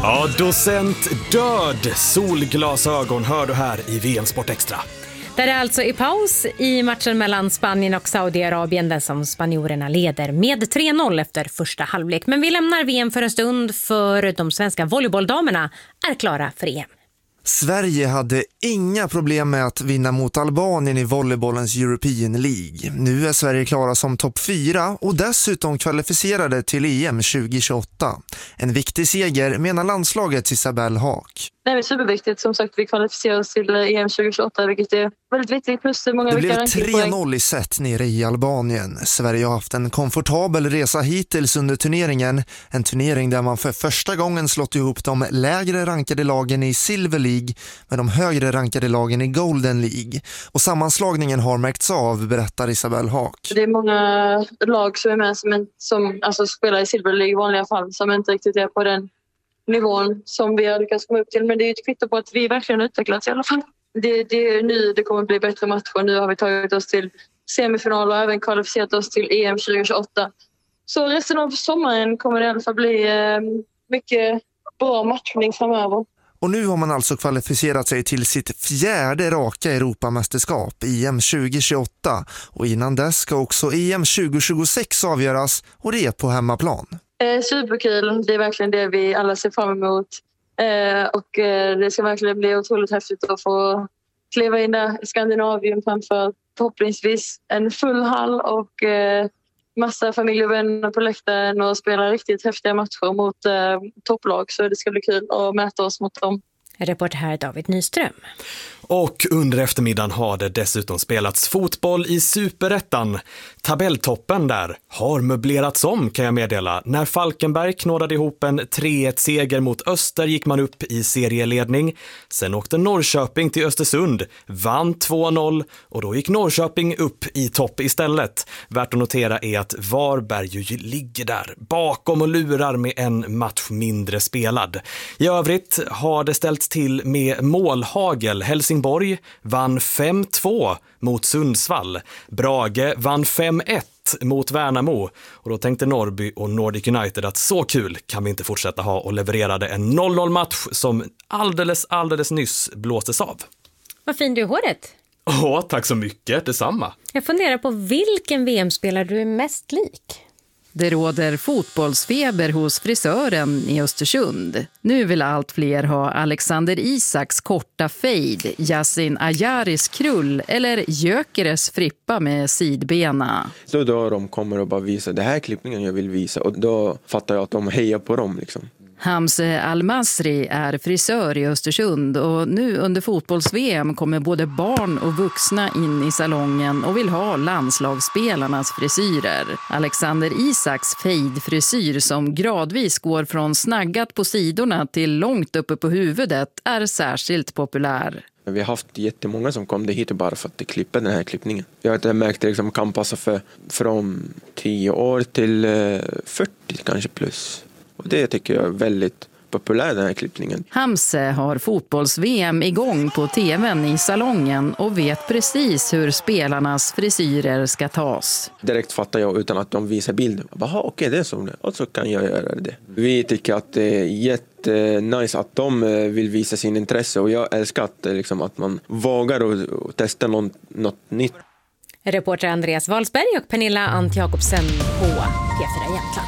Ja, docent död. Solglasögon hör du här i VM Sport Extra. Där är alltså i paus i matchen mellan Spanien och Saudiarabien där som spanjorerna leder med 3-0 efter första halvlek. Men vi lämnar VM för en stund för de svenska volleybolldamerna är klara för EM. Sverige hade inga problem med att vinna mot Albanien i volleybollens European League. Nu är Sverige klara som topp 4 och dessutom kvalificerade till EM 2028. En viktig seger menar landslagets Isabelle Haak. Det är superviktigt. Som sagt, vi kvalificerar oss till EM 2028, vilket är väldigt viktigt. Plus många det blev 3-0 i set nere i Albanien. Sverige har haft en komfortabel resa hittills under turneringen. En turnering där man för första gången slått ihop de lägre rankade lagen i Silver League med de högre rankade lagen i Golden League. Och sammanslagningen har märkts av, berättar Isabelle Haak. Det är många lag som är med som alltså spelar i Silver League i vanliga fall som inte riktigt är på den nivån som vi har lyckats komma upp till. Men det är ju ett kvitto på att vi verkligen utvecklats i alla fall. Det är nu det kommer bli bättre matcher. Nu har vi tagit oss till semifinal och även kvalificerat oss till EM 2028. Så resten av sommaren kommer det i alla fall bli mycket bra matchning framöver. Och nu har man alltså kvalificerat sig till sitt 4:e raka Europamästerskap, EM 2028. Och innan dess ska också EM 2026 avgöras och det är på hemmaplan. Superkul, det är verkligen det vi alla ser fram emot. Och det ska verkligen bli otroligt häftigt att få kliva in där i Skandinavien framför förhoppningsvis en full hall och massa familj och vänner på läktaren och spela riktigt häftiga matcher mot topplag. Så det ska bli kul att mäta oss mot dem. Reporter här David Nyström. Och under eftermiddagen har det dessutom spelats fotboll i Superettan. Tabelltoppen där har möblerats om, kan jag meddela. När Falkenberg knådade ihop en 3-1-seger mot Öster gick man upp i serieledning. Sen åkte Norrköping till Östersund, vann 2-0 och då gick Norrköping upp i topp istället. Värt att notera är att Varberg ju ligger där bakom och lurar med en match mindre spelad. I övrigt har det ställts till med målhagel. Helsingborg vann 5-2 mot Sundsvall. Brage vann 5-1 mot Värnamo. Och då tänkte Norrby och Nordic United att så kul kan vi inte fortsätta ha och levererade en 0-0-match som alldeles nyss blåstes av. Vad fin du är håret. Tack så mycket, detsamma. Jag funderar på vilken VM-spelare du är mest lik. Det råder fotbollsfeber hos frisören i Östersund. Nu vill allt fler ha Alexander Isaks korta fade, Yasin Ayaris krull eller Jökeres frippa med sidbena. Då de kommer och bara visa, det här klippningen jag vill visa. Och då fattar jag att de hejar på dem liksom. Hamse Al-Masri är frisör i Östersund och nu under fotbolls-VM kommer både barn och vuxna in i salongen och vill ha landslagsspelarnas frisyrer. Alexander Isaks fade-frisyr som gradvis går från snaggat på sidorna till långt uppe på huvudet är särskilt populär. Vi har haft jättemånga som kom hit bara för att klippa den här klippningen. Jag har inte märkt att det liksom kan passa från 10 år till 40 kanske plus. Och det tycker jag är väldigt populär, den här klippningen. Hamse har fotbolls-VM igång på tvn i salongen och vet precis hur spelarnas frisyrer ska tas. Direkt fattar jag utan att de visar bilden. Okej, det är så det. Och så kan jag göra det. Vi tycker att det är jättenice att de vill visa sin intresse och jag älskar att, liksom, att man vågar och testa något nytt. Reporter Andreas Wahlsberg och Pernilla Ant-Jakobsen på P4 Jämtland.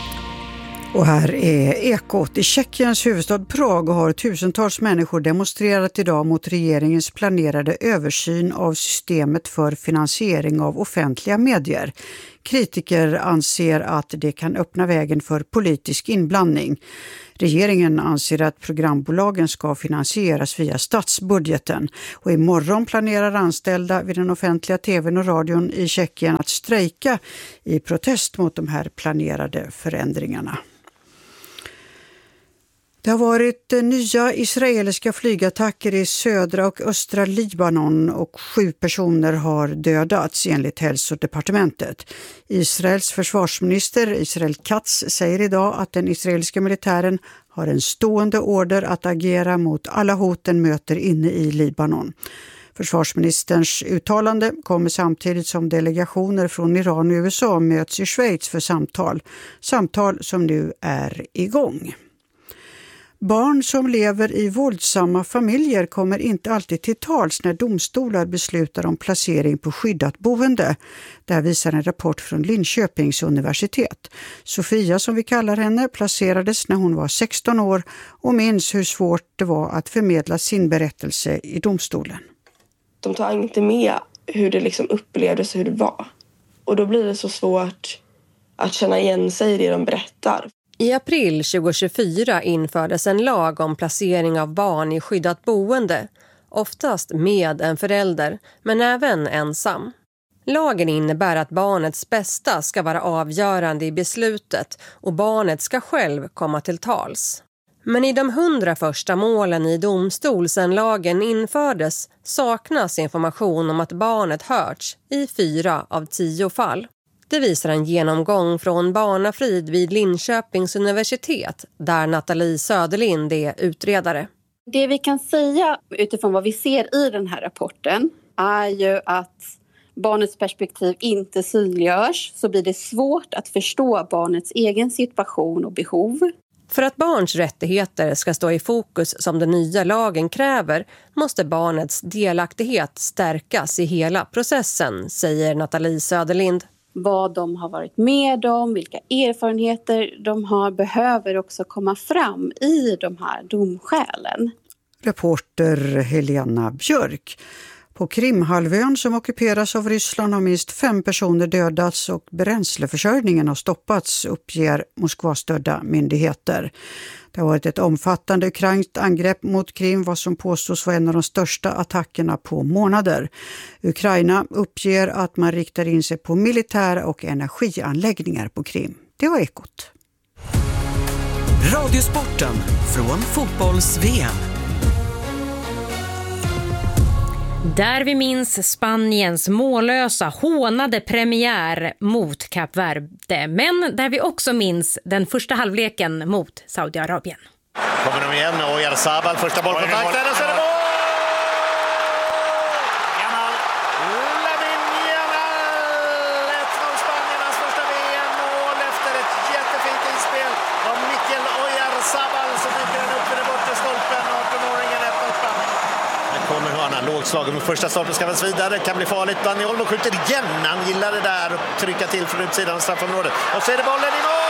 Och här är Ekot. I Tjeckiens huvudstad Prag har tusentals människor demonstrerat idag mot regeringens planerade översyn av systemet för finansiering av offentliga medier. Kritiker anser att det kan öppna vägen för politisk inblandning. Regeringen anser att programbolagen ska finansieras via statsbudgeten och imorgon planerar anställda vid den offentliga tvn och radion i Tjeckien att strejka i protest mot de här planerade förändringarna. Det har varit nya israeliska flygattacker i södra och östra Libanon och 7 personer har dödats enligt hälsodepartementet. Israels försvarsminister Israel Katz säger idag att den israeliska militären har en stående order att agera mot alla hoten möter inne i Libanon. Försvarsministerns uttalande kommer samtidigt som delegationer från Iran och USA möts i Schweiz för samtal som nu är igång. Barn som lever i våldsamma familjer kommer inte alltid till tals när domstolar beslutar om placering på skyddat boende. Där visar en rapport från Linköpings universitet. Sofia, som vi kallar henne, placerades när hon var 16 år och minns hur svårt det var att förmedla sin berättelse i domstolen. De tar inte med hur det liksom upplevdes och hur det var. Och då blir det så svårt att känna igen sig i det de berättar. I april 2024 infördes en lag om placering av barn i skyddat boende, oftast med en förälder, men även ensam. Lagen innebär att barnets bästa ska vara avgörande i beslutet och barnet ska själv komma till tals. Men i de 100 första målen i domstol sedan lagen infördes saknas information om att barnet hörts i 4 av 10 fall. Det visar en genomgång från Barnafrid vid Linköpings universitet där Nathalie Söderlind är utredare. Det vi kan säga utifrån vad vi ser i den här rapporten är ju att barnets perspektiv inte synliggörs, så blir det svårt att förstå barnets egen situation och behov. För att barns rättigheter ska stå i fokus som den nya lagen kräver måste barnets delaktighet stärkas i hela processen, säger Nathalie Söderlind. Vad de har varit med om, vilka erfarenheter de har, behöver också komma fram i de här domskälen. Reporter Helena Björk. På Krimhalvön som ockuperas av Ryssland har minst 5 personer dödats och bränsleförsörjningen har stoppats, uppger Moskvastödda myndigheter. Det har varit ett omfattande ukrainskt angrepp mot Krim, vad som påstås vara en av de största attackerna på månader. Ukraina uppger att man riktar in sig på militära och energianläggningar på Krim. Det var Ekot. Radiosporten från fotbolls-VM. Där vi minns Spaniens mållösa, hånade premiär mot Kap Verde. Men där vi också minns den första halvleken mot Saudiarabien. Kommer de igen och Oyarzabal, första bollkontakten och så är det mål! Lamine Yamal! 1-0 Spaniernas första VM-mål efter ett jättefint inspel av Mikel Oyarzabal som dyker den upp i den bortre stolpen. 18-åringen 1-0 Spanien. Här kommer hörnan, lågslagen med första stolpen ska vara vidare, kan bli farligt. Dani Olmo skjuter igen, han gillar det där och trycka till från utsidan av straffområdet. Och så är det bollen i mål!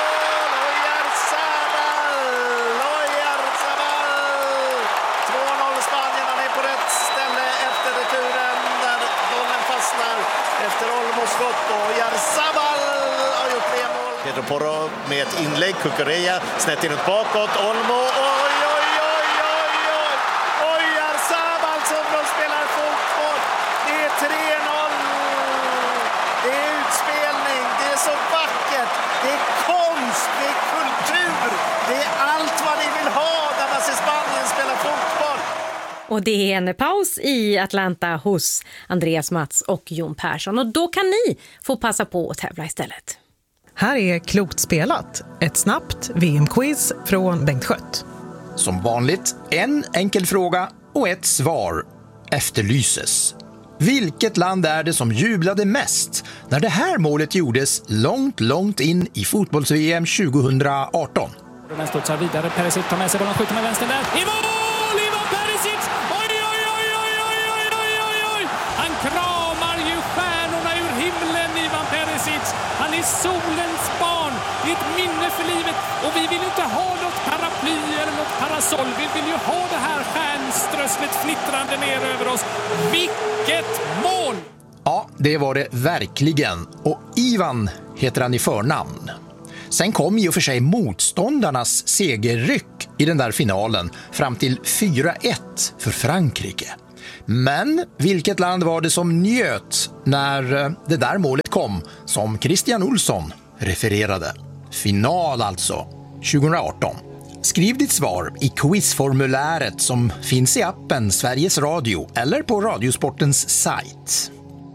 Pedro Porro med ett inlägg, Cucurella snett inåt bakåt, Olmo, oj, oj, oj, oj, oj, Oyarzabal som de spelar fotboll, det är 3-0, det är utspelning, det är så vackert, det är konst, det är kultur, det är allt vad ni vill ha när man ser Spanien spela fotboll. Och det är en paus i Atlanta hos Andreas Mats och Jon Persson, och då kan ni få passa på att tävla istället. Här är Klokt spelat, ett snabbt VM-quiz från Bengt Schött. Som vanligt, en enkel fråga och ett svar efterlyses. Vilket land är det som jublade mest när det här målet gjordes långt in i fotbolls-VM 2018? Den studsar vidare, Perisic tar med sig bollen, skjuter med vänster där. I mål! Ivan Perisic! Oj, oj, oj, oj, oj, oj, oj, oj, oj! Han kramar ju stjärnorna ur himlen, Ivan Perisic. Han är solens barn, det är ett minne för livet. Och vi vill inte ha något paraply eller något parasoll. Vi vill ju ha det här stjärnströsslet fnittrande ner över oss. Vilket mål! Ja, det var det verkligen. Och Ivan heter han i förnamn. Sen kom i och för sig motståndarnas segerryck i den där finalen fram till 4-1 för Frankrike. Men vilket land var det som njöt när det där målet kom, som Christian Olsson refererade? Final alltså, 2018. Skriv ditt svar i quizformuläret som finns i appen Sveriges Radio eller på Radiosportens sajt.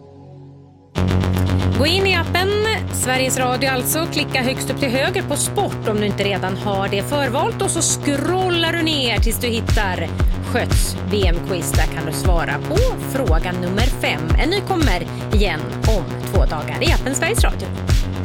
Gå in i appen Sveriges Radio, alltså klicka högst upp till höger på sport om du inte redan har det förvalt, och så scrollar du ner tills du hittar Schötts VM-quiz. Där kan du svara på fråga nummer 5. En ny kommer igen om 2 dagar i appen Sveriges Radio.